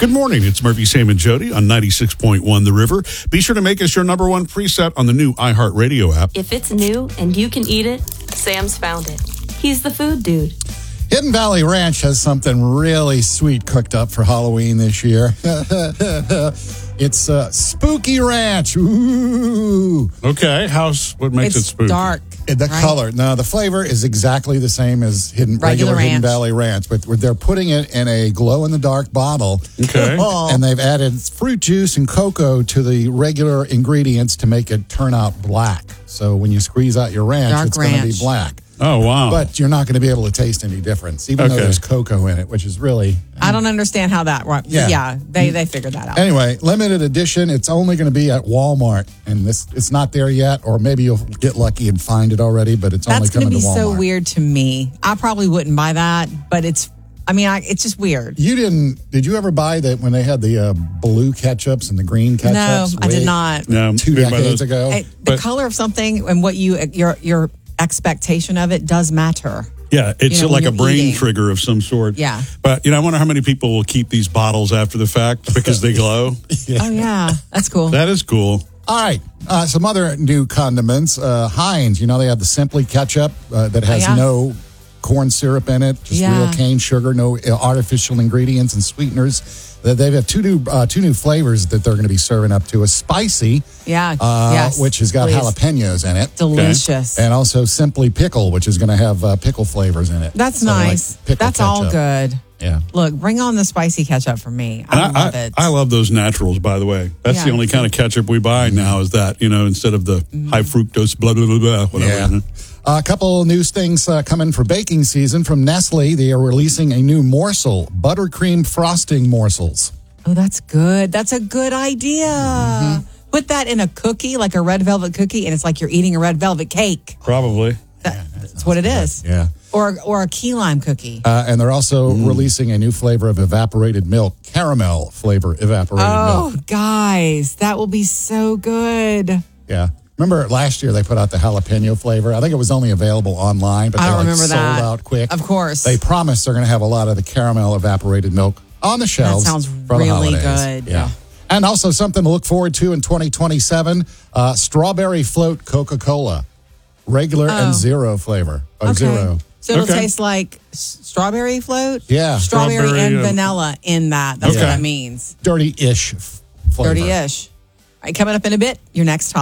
Good morning. It's Murphy, Sam, and Jody on 96.1 The River. Be sure to make us your number one preset on the new iHeartRadio app. If it's new and you can eat it, Sam's found it. He's the food dude. Hidden Valley Ranch has something really sweet cooked up for Halloween this year. It's Spooky Ranch. Ooh. Okay. What makes it spooky? It's dark. The color. No, the flavor is exactly the same as regular Hidden Valley Ranch, but they're putting it in a glow-in-the-dark bottle. Okay. And they've added fruit juice and cocoa to the regular ingredients to make it turn out black. So when you squeeze out your ranch, it's going to be black. Oh, wow. But you're not going to be able to taste any difference, even though there's cocoa in it, which is really... I don't understand how that works. Yeah, they figured that out. Anyway, limited edition. It's only going to be at Walmart, and it's not there yet, or maybe you'll get lucky and find it already, but it's only coming to Walmart. That's going to be so weird to me. I probably wouldn't buy that, but it's just weird. Did you ever buy that when they had the blue ketchups and the green ketchups? No, I did not. No, 2 decades ago. The color of something and what your expectation of it does matter. Yeah, it's like a brain eating. trigger of some sort. Yeah. But, I wonder how many people will keep these bottles after the fact because they glow. Oh, yeah. That's cool. That is cool. All right. Some other new condiments. Heinz, they have the Simply ketchup that has no corn syrup in it, just real cane sugar, no artificial ingredients and sweeteners. They have two new flavors that they're going to be serving up to. A spicy, which has got jalapenos in it. Delicious. Okay. And also Simply Pickle, which is going to have pickle flavors in it. That's nice. Like That's ketchup. all good. Yeah. Look, bring on the spicy ketchup for me. I love it. I love those naturals, by the way. That's the only kind of ketchup we buy now is that, instead of the high fructose, blah, blah, blah, blah, whatever. Yeah. A couple new things coming for baking season from Nestle. They are releasing a new morsel, buttercream frosting morsels. Oh, that's good. That's a good idea. Mm-hmm. Put that in a cookie, like a red velvet cookie, and it's like you're eating a red velvet cake. Probably. That's what it is. Yeah. Or a key lime cookie. And they're also releasing a new flavor of evaporated milk, caramel flavor evaporated milk. Oh, guys, that will be so good. Yeah. Remember last year they put out the jalapeno flavor? I think it was only available online, but I don't remember sold out quick. Of course. They promised they're going to have a lot of the caramel evaporated milk on the shelves. That sounds for really the holidays. good. Yeah. And also something to look forward to in 2027, strawberry float Coca-Cola. Regular and zero flavor. Zero. So it'll taste like strawberry float? Yeah. Strawberry and vanilla in that. That's what that means. Dirty-ish flavor. Dirty-ish. All right, coming up in a bit, your next